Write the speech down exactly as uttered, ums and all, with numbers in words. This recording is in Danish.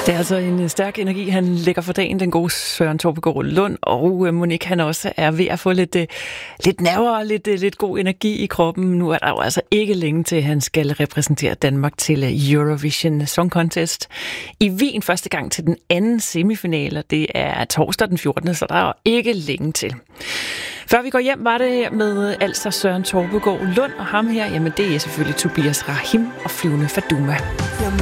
Det er altså en stærk energi, han lægger for dagen, den gode Søren Torpegaard Lund, og Monique, han også er ved at få lidt, lidt nerver og lidt, lidt god energi i kroppen. Nu er der jo altså ikke længe til, at han skal repræsentere Danmark til Eurovision Song Contest i Wien første gang til den anden semifinale. Det er torsdag den fjortende, så der er jo ikke længe til. Før vi går hjem, var det med altså Søren Torpegaard Lund, og ham her, jamen det er selvfølgelig Tobias Rahim og Flyvende Faduma.